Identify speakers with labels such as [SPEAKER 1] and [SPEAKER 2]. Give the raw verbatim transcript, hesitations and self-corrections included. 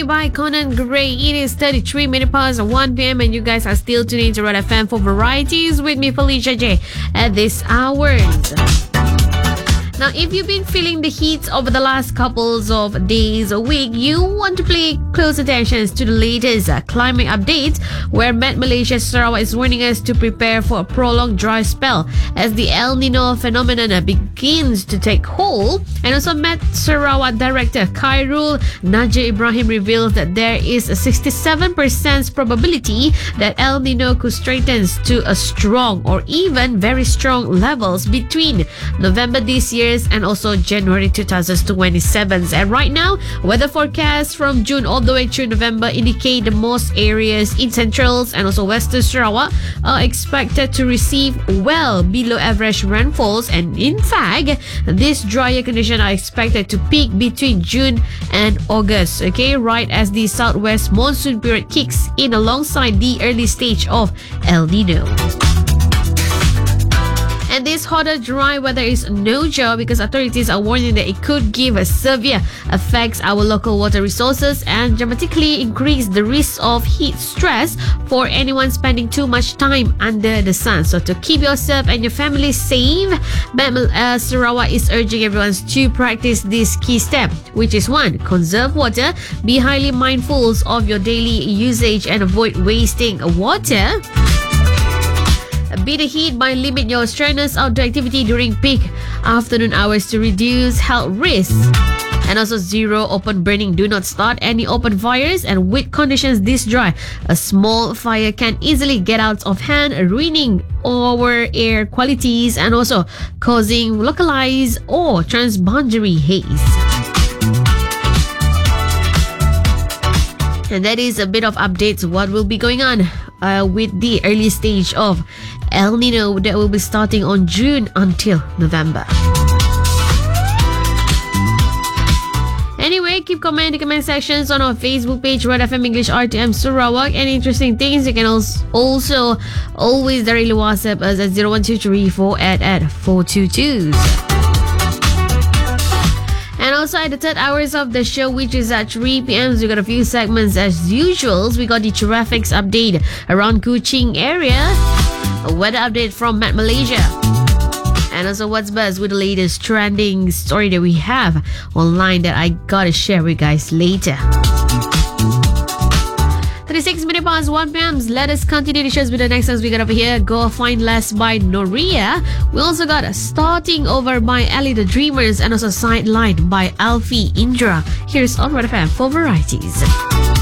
[SPEAKER 1] Me by Conan Gray. It is thirty-three minutes past one p.m. and you guys are still tuning to Red F M for varieties with me, Felicia J, at this hour. Now, if you've been feeling the heat over the last couples of days or week, you want to pay close attention to the latest uh, climate updates, where Met Malaysia Sarawak is warning us to prepare for a prolonged dry spell as the El Nino phenomenon uh, begins to take hold. And also, Met Sarawak Director Khairul Najib Ibrahim reveals that there is a sixty-seven percent probability that El Nino could strengthen to a strong or even very strong levels between November this year and also January twenty twenty-seven. And right now, weather forecasts from June all the way through November indicate the most areas in central and also western Sarawak are expected to receive well below average rainfalls, and in fact, these drier conditions are expected to peak between June and August, okay, right as the southwest monsoon period kicks in alongside the early stage of El Nino. And this hotter, dry weather is no joke because authorities are warning that it could give a severe effects our local water resources and dramatically increase the risk of heat stress for anyone spending too much time under the sun. So to keep yourself and your family safe, Met uh, Sarawak is urging everyone to practice this key step, which is one, conserve water, be highly mindful of your daily usage and avoid wasting water. Beat the heat by limit your strenuous outdoor activity during peak afternoon hours to reduce health risks. And also zero open burning. Do not start any open fires, and with conditions this dry, a small fire can easily get out of hand, ruining our air qualities and also causing localized or transboundary haze. And that is a bit of updates what will be going on uh, with the early stage of El Nino that will be starting on June until November. Anyway, keep commenting in the comment sections on our Facebook page, Red F M English R T M Sarawak. Any interesting things, you can also always directly WhatsApp us at zero one two three four at at four two two. And also at the third hours of the show, which is at three p.m, we got a few segments as usual. We got the traffic update around Kuching area, a weather update from Met Malaysia, and also what's buzz with the latest trending story that we have online that I gotta share with you guys later. thirty-six minutes past one p.m. Let us continue the shows with the next ones we got over here. Go Find Less by Noria. We also got Starting Over by Ellie the Dreamers and also Sideline by Alfie Indra. Here's on Red F M for varieties.